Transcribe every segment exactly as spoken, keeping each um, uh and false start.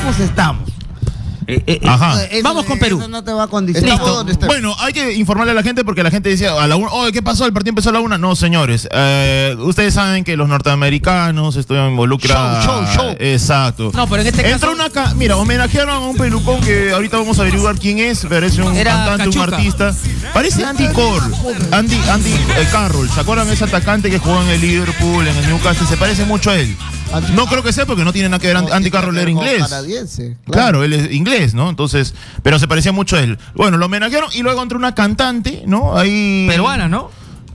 estamos, estamos. Eh, eh, Ajá. Eso, Vamos con Perú. Eso no te va a condicionar. Bueno, hay que informarle a la gente porque la gente decía a la una, oh, ¿qué pasó? El partido empezó a la una. No, señores, eh, ustedes saben que los norteamericanos estuvieron involucrados. Show, show, show. Exacto. No, pero en este Entró caso... una ca mira, homenajearon a un pelucón que ahorita vamos a averiguar quién es. Parece un Era cantante, Cachuca. un artista. Parece Andy Cole, Andy, Andy eh, Carroll. ¿Se acuerdan de ese atacante que jugó en el Liverpool, en el Newcastle? Se parece mucho a él. No creo que sea porque no tiene nada que ver. Andy Carroll era inglés. Canadiense. Claro. claro, él es inglés, ¿no? Entonces, pero se parecía mucho a él. Bueno, lo homenajearon y luego entró una cantante, ¿no? Ahí. Peruana, ¿no?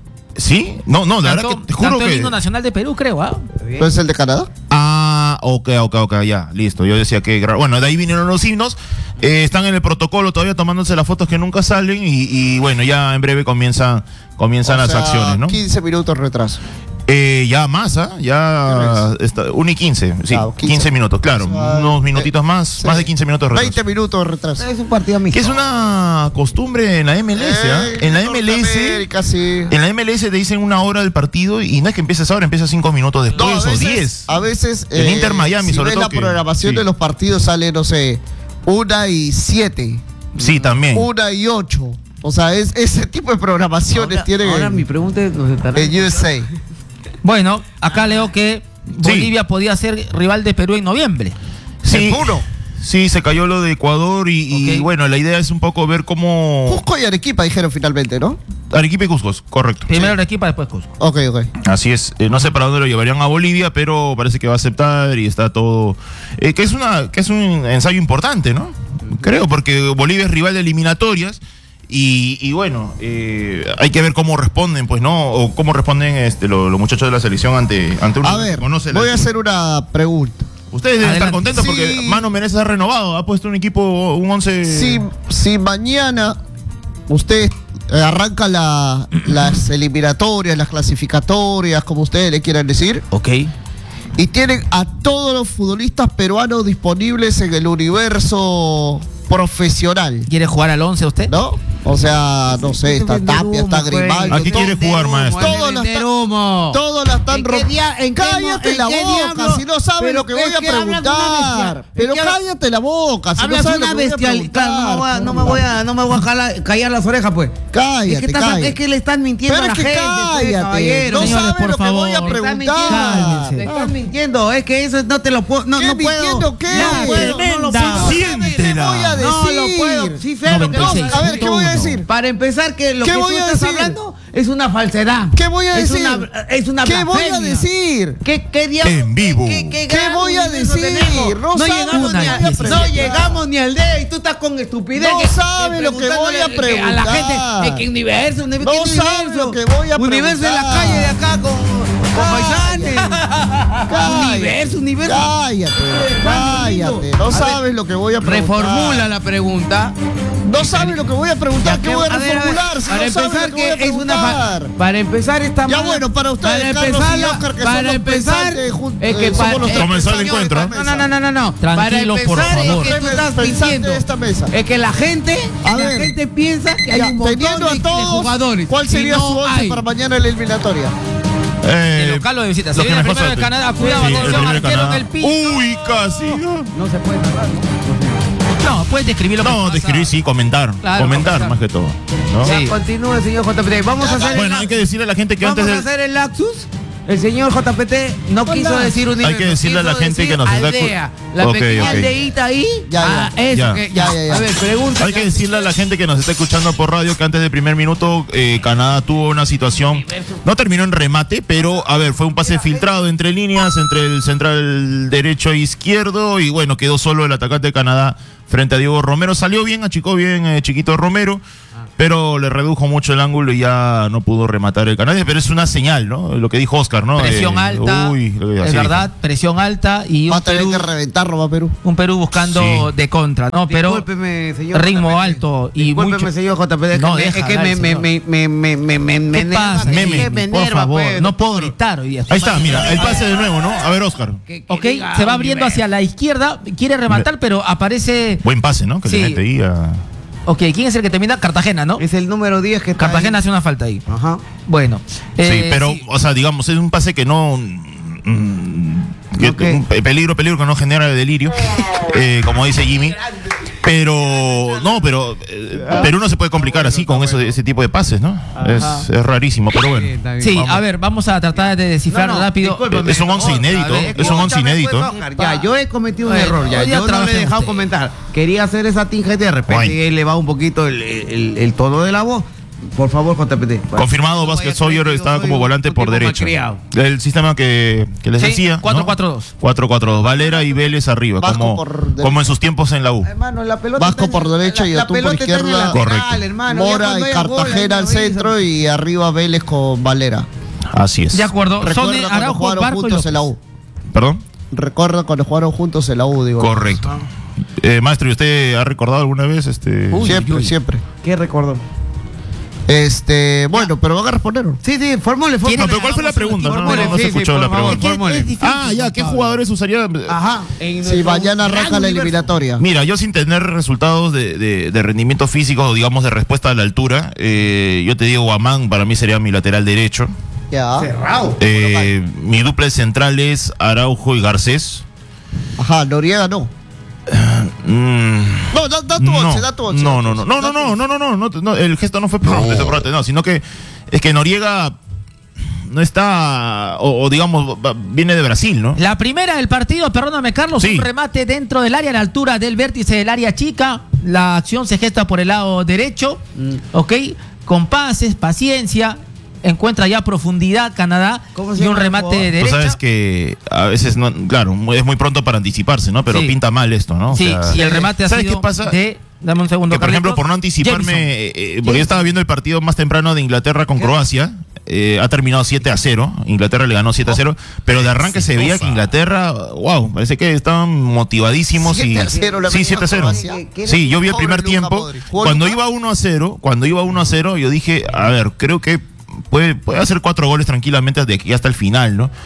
Sí, no, no, la Cantó, verdad que te juro cantó que. el himno nacional de Perú, creo, ¿ah? ¿No es el de Canadá? Ah, ok, ok, ok, ya, listo. Yo decía que. Bueno, de ahí vinieron los himnos. Eh, están en el protocolo todavía tomándose las fotos que nunca salen. Y, y bueno, ya en breve comienzan, comienzan O las sea, acciones, ¿no? quince minutos retraso. Eh, ya más, ¿ah? Ya está, un y quince, sí, Ah, quince. quince minutos, claro, O sea, unos minutitos eh, más, sí. más de quince minutos de retraso. veinte minutos de retraso. Es un partido Que mixto. es una costumbre en la M L S, ¿ah? Eh, En la M L S, Norteamérica, sí. en la M L S te dicen una hora del partido y no es que empieces ahora, empieza cinco minutos No, después a o veces, diez. a veces El Inter Miami, si sobre ves todo la que- programación sí. de los partidos sale, no sé, una y siete, Sí, también. una y ocho. O sea, es, ese tipo de programaciones Ahora, tienen ahora en, mi pregunta es, ¿nos estará- en U S A. Bueno, acá leo que Bolivia podía ser rival de Perú en noviembre. Sí, Seguro. sí, se cayó lo de Ecuador y, y Ok. bueno, la idea es un poco ver cómo... Cusco y Arequipa dijeron finalmente, ¿no? Arequipa y Cusco, correcto. Primero Arequipa, después Cusco. Ok, ok. Así es, eh, no sé para dónde lo llevarían a Bolivia, pero parece que va a aceptar y está todo... eh, que, es una, que es un ensayo importante, ¿no? Creo, porque Bolivia es rival de eliminatorias y, y bueno, eh, hay que ver cómo responden, pues, ¿no? O cómo responden este, lo- los muchachos de la selección ante, ante una... A ver, conoce la- voy a hacer una pregunta. Ustedes deben estar Adelante. contentos Sí. porque Mano Menezes ha renovado, ha puesto un equipo, un once... Si, si mañana usted eh, arranca la, las eliminatorias, las clasificatorias, como ustedes le quieran decir, Ok. y tienen a todos los futbolistas peruanos disponibles en el universo profesional, ¿Quiere jugar al once usted? ¿no? O sea, no sé, está Vender Tapia, está humo, pues. Grimaldo. Aquí todo- quiere jugar, maestro. Todos la Vender están- humo. Todos la están ¿En qué rompiendo. dia- en qué Cállate mo- la en qué boca, diablo? si no sabes Pero lo que voy es a que hablas una preguntar. bestia- Pero es que hablas- cállate la boca, si no Hablas sabes una lo que voy a bestialidad. preguntar. No me voy a, no me voy a, no me voy a jalar- callar las orejas, pues. Cállate, es que, estás- cállate. es que le están mintiendo Pero a es la que gente, pues, cállate, caballero. no Señores, sabes por lo que voy a favor. Le están preguntar. mintiendo. Le están mintiendo. Es que eso no te lo puedo. No, ¿Qué no puedo. mintiendo qué? No puedo. No lo Tremenda. puedo. ¿Qué voy a decir? No lo puedo. Sí, sé lo que noventa y seis. A ver, ¿qué voy a decir? Para empezar, que lo ¿Qué que voy tú a estás decir? hablando es una falsedad. ¿Qué voy a es decir? Una, es una ¿Qué voy a blasfemia. decir? ¿Qué, qué diablos? En vivo. ¿Qué, qué, ¿Qué gran voy a universo decir? tenemos? No No, sabes llegamos lo ni que a, voy a no preguntar. llegamos ni al D y tú estás con estupidez. No que- sabe lo que voy a preguntándole que a la preguntar. gente, ¿en qué universo? ¿En qué No universo? sabe lo que voy a Universo en la preguntar. calle de acá con, con paisanes. Cállate. Universo, universo. Cállate, cállate. No A sabes ver, lo que voy a preguntar. Reformula la pregunta. No sabes lo que voy a preguntar. ¿Qué voy a ver, ver, reformular? Si para no sabes empezar, lo que voy a que es una fa- preguntar. para empezar esta Ya mala- bueno, para ustedes, para Carlos empezar, y la- Oscar, que para son los empezar, pensantes, jun- es que eh, para somos los Comenzó el señores, encuentro. No, no, no, no, no, no. Tranquilo, Para por empezar, favor. es que tú estás Pensante mintiendo. de esta mesa. Es que la gente, A la ver. gente piensa que hay Ya, un montón teniendo de, a de todos, jugadores. ¿cuál y sería no su once hay. para mañana en la eliminatoria? De Eh, local o de visita. Se lo que viene el mejor primero de suerte. Canadá. Cuidado, Sí, el atención, primero de arquero en Canadá. el piso. Uy, casi. No se puede narrar, ¿no? No, puedes describir lo que No, pasa. describir sí, comentar. Claro, comentar comentar. más que todo. ¿no? Sí. Ya, continúe, señor J P T. Vamos a hacer Bueno, el, hay que decirle a la gente que vamos antes a de... hacer el lapsus. El señor J P T no quiso decir universo. Hay que decirle a la quiso gente decir que nos está aldea. escu- La Ok, pequeña ok. aldeíta ahí. Ya, ah, ya. eso Ya. que Ya, ya, ya. A ver, pregunta. Hay que decirle a la gente que nos está escuchando por radio que antes del primer minuto eh, Canadá tuvo una situación, no terminó en remate, pero a ver, fue un pase filtrado entre líneas, entre el central derecho e izquierdo y bueno, quedó solo el atacante de Canadá frente a Diego Romero. Salió bien, achicó bien eh, Chiquito Romero, pero le redujo mucho el ángulo y ya no pudo rematar el canadiense, pero es una señal, ¿no? Lo que dijo Oscar, ¿no? Presión Eh, alta, uy, lo que- es así verdad, presión alta y Va un a tener Perú, que reventarlo, va Perú. un Perú buscando Sí. de contra. No, pero Discúlpeme, señor ritmo J P T. alto y Discúlpeme, mucho- señor J P T. Es No, que, me- deja es que hablar, me, me, señor. me, me, me, me, me, me ¿Qué enerva, pasa? me- Meme, me por enerva, favor, pues. no puedo gritar hoy día. Ahí está, mira, el pase de nuevo, ¿no? A ver, Oscar. Que- que Ok, diga se va abriendo universo. hacia la izquierda, quiere rematar, pero aparece... Buen pase, ¿no? Que Sí. le mete ahí a... Ok, ¿quién es el que termina? Cartagena, ¿no? Es el número diez que está Cartagena ahí. hace una falta ahí. Ajá. Bueno. Sí, eh, pero, sí. o sea, digamos, es un pase que no... mm, Que, Ok. un pe- peligro, peligro que no genera delirio, eh, como dice Jimmy. Pero, no, pero eh, Perú no se puede complicar así con eso, ese tipo de pases, ¿no? Es, es rarísimo, pero bueno. Está bien. Sí, Vamos. a ver, vamos a tratar de descifrar No, no, rápido. discúlpame, Es un once otra inédito, vez. es un once Escúchame, inédito. pues, Oscar, ya, yo he cometido un Bueno, error, ya, hoy día yo no le he trabajen dejado ustedes. comentar. Quería hacer esa tingencia, de repente Guay. he elevado un poquito el, el, el tono de la voz. Por favor, J P T. Confirmado, Vázquez Sawyer está como volante por derecha. El sistema que, que les Sí, decía. cuatro cuatro dos. cuatro cuatro dos. Valera y Vélez arriba, Vasco como, por derecha. como en sus tiempos en la U. Hermano, la pelota Vasco está en- por derecha la- y la Yotún por pelota está en el izquierda. lateral, Correcto. hermano. Ya Mora cuando y haya gol, ahí Cartagena me al avisan. centro y arriba Vélez con Valera. Así es. De acuerdo. Son Recuerda de cuando Araujo, jugaron Barco y juntos López. en la U. ¿Perdón? Recuerda cuando jugaron juntos en la U, digo. Correcto. Eh, maestro, ¿y usted ha recordado alguna vez este? Uy, Siempre, uy, uy. siempre. ¿Qué recordó? Este, bueno, pero van a responder. Sí, sí, formule, No, formule. pero ¿cuál fue la pregunta? No, no, no, no Sí, se sí, escuchó por la favor, pregunta. formule. Ah, ya, ¿qué jugadores usaría? Ajá. en Si nuestro mañana gran arranca la universo. eliminatoria. Mira, yo sin tener resultados de, de, de rendimiento físico o digamos de respuesta a la altura, eh, yo te digo, Guamán para mí sería mi lateral derecho. Ya. Cerrado. Eh, mi dupla central es Araujo y Garcés. Ajá, Noriega no. Mm, No, da, da tu no, once, da tu once. no, no, no, no, no, no, no, no, no, no, no, el gesto no fue por no. no, sino que es que Noriega no está, o, o digamos, va- viene de Brasil, ¿no? La primera del partido, perdóname Carlos, Sí. un remate dentro del área a la altura del vértice del área chica. La acción se gesta por el lado derecho, ¿ok? Con pases, paciencia, encuentra ya profundidad Canadá ¿Cómo se y un llama el remate jugador? de Tú derecha. sabes que a veces, no, claro, es muy pronto para anticiparse, ¿no? Pero Sí. pinta mal esto, ¿no? O Sí, sea, y el remate ha ¿sabes sido qué pasa? de... Dame un segundo, Que, por ejemplo, Carlitos. por no anticiparme, Jameson. eh, eh, porque yo estaba viendo el partido más temprano de Inglaterra con Croacia, eh, ha terminado siete a cero, Inglaterra le ganó siete a cero, pero de arranque se veía que Inglaterra, wow, parece que estaban motivadísimos. siete y, a cero le sí, venía siete a cero. Croacia. Sí, yo vi el Pobre primer Luka tiempo, Modric. Jugó cuando Luka. iba uno a cero, cuando iba uno a cero, yo dije, a ver, creo que puede, puede hacer cuatro goles tranquilamente de aquí hasta el final, ¿no?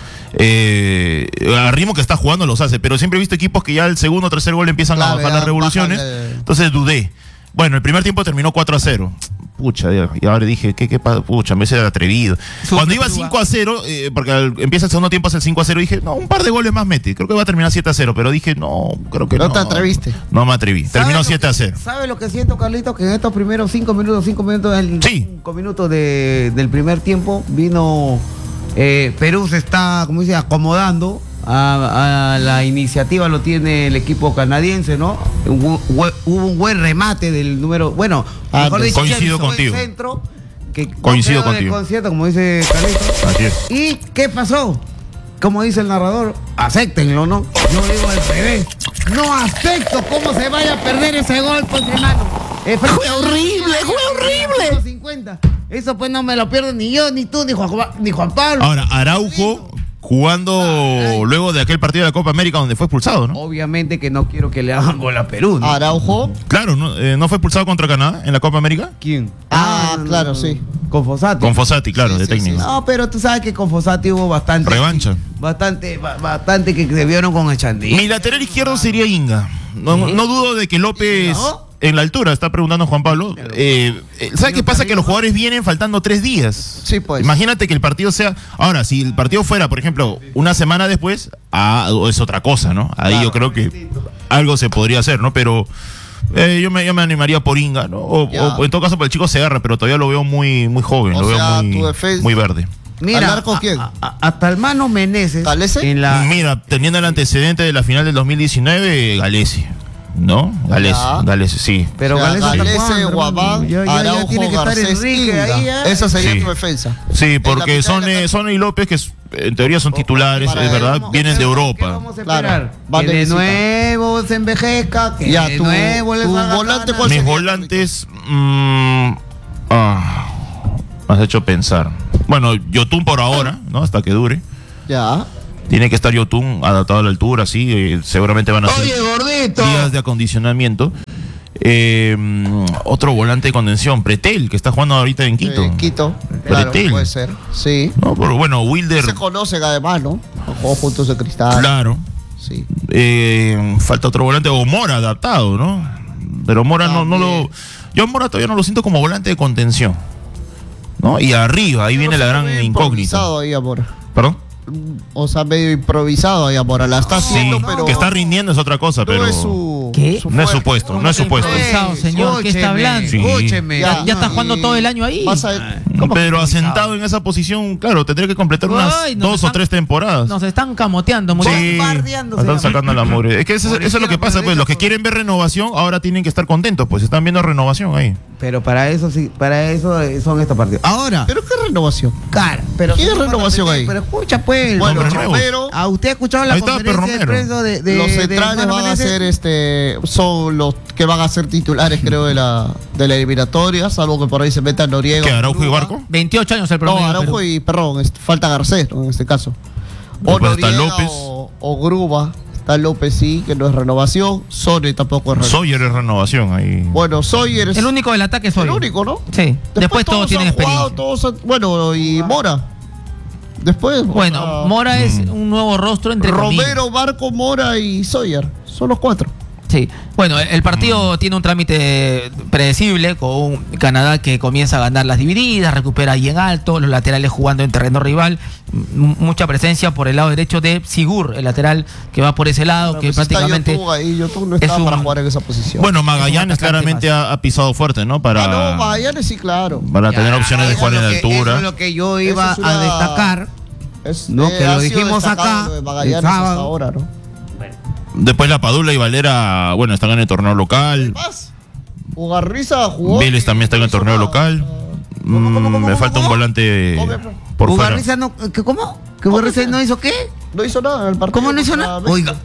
Eh, al ritmo que está jugando los hace, pero siempre he visto equipos que ya el segundo o tercer gol empiezan Claro, a bajar ya las revoluciones, bajan el- entonces dudé. Bueno, el primer tiempo terminó cuatro a cero. Pucha, ya- y ahora dije, ¿qué, qué pasa? Pucha, me hice atrevido. Súper Cuando iba Perú, cinco a cero, eh, porque al- empieza el segundo tiempo hace el cinco a cero, dije, no, un par de goles más mete. Creo que va a terminar siete a cero, pero dije, no, creo que no. No te atreviste. No me atreví. Terminó ¿Sabe lo siete a que- cero. ¿Sabe lo que siento, Carlito? Que en estos primeros cinco minutos, cinco minutos, del, Sí. cinco minutos de- del primer tiempo, vino eh, Perú se está, como dice, acomodando a, a la iniciativa, lo tiene el equipo canadiense, ¿no? Hubo, hubo un buen remate del número, bueno, Ah, mejor dicho, coincido un buen contigo. centro, que Coincido no quedó de contigo. concierto, como dice Carlito. Así es. ¿Y qué pasó? Como dice el narrador, acéptenlo, ¿no? Yo digo al revés. No acepto cómo se vaya a perder ese gol, pues, hermano. Eh, fue horrible, fue horrible. cincuenta. Eso pues no me lo pierdo ni yo, ni tú, ni Juan, ni Juan Pablo. Ahora, Araujo jugando luego de aquel partido de la Copa América donde fue expulsado, ¿no? Obviamente que no quiero que le hagan gol a Perú, ¿no? Araujo. Claro, ¿no, eh, ¿no fue expulsado contra Canadá en la Copa América? ¿Quién? Ah, claro, sí. Con Fossati. Con Fossati, claro, Sí, de sí, técnico. sí. No, pero tú sabes que con Fossati hubo bastante. Revancha. Bastante, ba- bastante que se vieron con el Chandí. Mi lateral izquierdo sería Inga. No, no dudo de que López, ¿No? en la altura, está preguntando Juan Pablo. Eh, eh, ¿Sabes qué pasa? Que los jugadores vienen faltando tres días. Sí, pues. Imagínate que el partido sea. Ahora, si el partido fuera, por ejemplo, una semana después, ah, es otra cosa, ¿no? Ahí yo creo que algo se podría hacer, ¿no? Pero. eh, yo, me, yo me animaría por Inga, ¿no? O, Ya. o en todo caso por el chico Segarra, pero todavía lo veo muy, muy joven, O lo sea, veo tu muy, defensa- muy verde. Mira, ¿Al arco quién? a- a- hasta el Mano Meneses. ¿Galese? En la, Mira, teniendo el antecedente de la final del dos mil diecinueve, Galesi. ¿No? Galesi, Ya. Galesi, sí. Pero O sea, Galese está Galese, jugando, Guamán, hermano. Ya- ya- ya Araujo, tiene que estar Garcés, Enrique Inga. ahí, ya. Esa sería Sí. tu defensa. Sí, En la porque mitad son, de la eh, son y López, que es- en teoría son titulares, para es él, verdad, ¿Cómo- vienen de qué- Europa. qué vamos a Claro, esperar? van que de de visita. nuevo se envejezca, que Ya, de tu- nuevo le tu salga volante, ganas. ¿cuál Mis sería, volantes, mm, ah, me has hecho pensar. Bueno, Yotun por ahora, ¿no? Hasta que dure. Ya. Tiene que estar Yotun adaptado a la altura, sí. eh, seguramente van a ser gordito. días de acondicionamiento. Eh, mm, otro volante de contención, Pretel, que está jugando ahorita en Quito. Eh, Quito. Claro, Pretel. puede ser. Sí. No, pero bueno, Wilder, Se conocen además, ¿no? Jugó juntos de cristal. claro. Sí. Eh, falta otro volante, o Mora adaptado, ¿no? Pero Mora no, no lo. También. Yo a Mora todavía no lo siento como volante de contención. ¿No? Y arriba, ahí viene la gran incógnita. Improvisado ahí, amor. ¿Perdón? o sea, medio improvisado allá Mora. La está Sí, haciendo, pero que está rindiendo es otra cosa, no pero es su, ¿Qué? su no es fuerte. supuesto, no es supuesto. Improvisado, señor, ¿qué está hablando? Sí. Escúcheme. Ya, ya está y jugando todo el año ahí. vas a- ¿cómo que Pero improvisado? asentado en esa posición, claro, tendría que completar unas Ay, nos dos o están- tres temporadas. Nos están camoteando mucho. Sí, Bombardeando, se están llama. sacando la mugre. Es que eso, Por eso es lo que izquierda, pasa, por pues los que derecha, quieren ver renovación ahora tienen que estar contentos, pues están viendo renovación ahí. Pero para eso sí, para eso eh, son estos partidos. Ahora, ¿Pero qué renovación? cara, pero ¿Qué señor renovación Juan ahí? Pero escucha pues, Bueno, Hombre nuevo. Romero, ¿a usted ha escuchado la Ahí está, conferencia de Romero. prensa de, de los de centrales Mano van a Menezes? ser este, son los que van a ser titulares, creo, de la, de la eliminatoria, salvo que por ahí se metan Noriega. ¿Qué, Araujo y Grúa. Barco? veintiocho años el No, promedio. Araujo pero- y, perdón, es- falta Garcés, ¿no? En este caso. O Después está Noriega López. o, o Gruba. Está López, sí, que no es renovación. Sony tampoco es renovación. Sawyer es renovación ahí. Bueno, Sawyer es El único del ataque soy. el único, ¿no? Sí. Después, todos tienen han jugado, experiencia. todos han- bueno, y Mora. Después. Bueno, o sea, Mora es Mm. un nuevo rostro entre comillas. Romero, Barco, Mora y Sawyer. Son los cuatro. Sí, bueno, el partido Mm. tiene un trámite predecible con un Canadá que comienza a ganar las divididas, recupera ahí en alto, los laterales jugando en terreno rival, m- mucha presencia por el lado derecho de Sigur, el lateral que va por ese lado, Pero que pues está prácticamente YouTube ahí, YouTube no es estaba para un- jugar en esa posición. Bueno, Es un Magallanes atacante claramente ha, ha pisado fuerte, ¿no? Para, Ah, no, Magallanes sí, claro. para tener opciones de Eso jugar es en lo que- Eso altura. es lo que yo iba Eso es una- a destacar. Es- No, eh, que lo ha sido dijimos destacado acá, lo de el Magallanes hasta sábado. ahora, ¿no? Después la Padula y Valera, bueno, están en el torneo local. Más. Ugarriza jugó. Vélez y también está en el hizo torneo una- local. ¿Cómo, cómo, cómo, Mm, Me cómo, falta un cómo? volante ¿Cómo? por fuera. Ugarriza no, ¿qué, ¿cómo? ¿Que Ugarriza no hizo qué? No hizo nada en el partido. ¿Cómo no hizo contra nada? México. Oiga,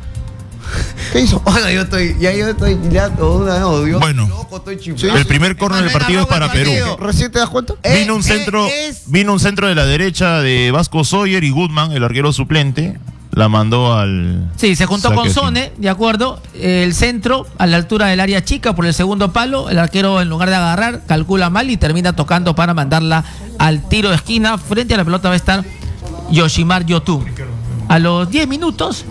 ¿Qué hizo? oiga, yo estoy, ya yo estoy ya una odio. Bueno. Loco, estoy chiflado. El primer córner del partido es para Perú. ¿Recién te das cuenta? Eh, Vino un eh, centro, es- vino un centro de la derecha de Vasco Sawyer y Goodman, el arquero suplente, la mandó al. sí, se juntó saque con de Sone, de acuerdo, el centro a la altura del área chica por el segundo palo, el arquero en lugar de agarrar calcula mal y termina tocando para mandarla al tiro de esquina, frente a la pelota va a estar Yoshimar Yotun. A los diez minutos,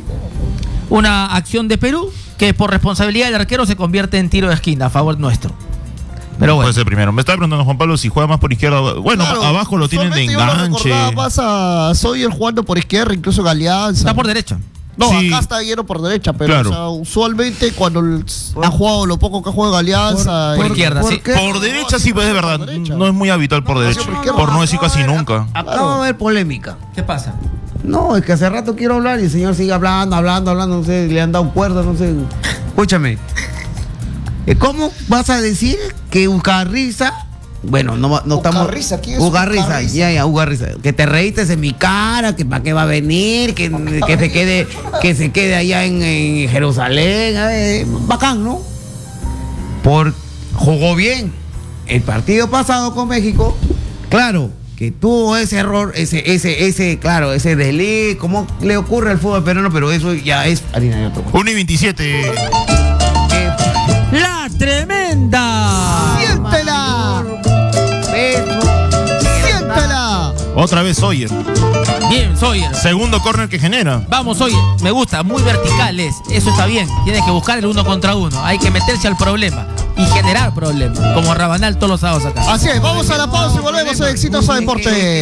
una acción de Perú que por responsabilidad del arquero se convierte en tiro de esquina a favor nuestro. Pero bueno. Puede ser primero. Me está preguntando Juan Pablo si juega más por izquierda. Bueno, Claro, abajo lo tienen de usualmente yo lo enganche. recordaba más a Sawyer jugando por izquierda, incluso en Alianza. Está por derecha. No, Sí. acá está lleno por derecha, pero Claro. o sea, usualmente cuando el- ha jugado lo poco que juega en Alianza. Por y- izquierda, ¿por sí. qué? Por derecha sí, pues es verdad. Por derecha. No es muy habitual por No, derecha. por izquierda. Por no decir casi nunca. Acá va a haber polémica. ¿Qué pasa? No, es que hace rato quiero hablar y el señor sigue hablando, hablando, hablando, no sé, le han dado cuerda, no sé. Escúchame. Eh, ¿Cómo vas a decir que Ugarriza, bueno, no, va- no estamos... Ugarriza, ¿quién es Ugarriza, Ugarriza? ya, ya, Ugarriza. Que te reíste en mi cara, que para qué va a venir, que, que se quede, que se quede allá en, en Jerusalén, eh, bacán, ¿no? Por, jugó bien. El partido pasado con México, claro, que tuvo ese error, ese, ese, ese, claro, ese delay, ¿cómo le ocurre al fútbol peruano? Pero eso ya es harina de otro. uno y veintisiete. Eh, ¡La tremenda! ¡Siéntela! Petro, ¡Siéntela! Otra vez Sawyer. Bien, Sawyer. Segundo córner que genera. Vamos, Sawyer. Me gusta, muy verticales. Eso está bien. Tienes que buscar el uno contra uno. Hay que meterse al problema y generar problemas. Como Rabanal todos los sábados acá. Así es, vamos a la pausa y volvemos a Exitosa Deporte.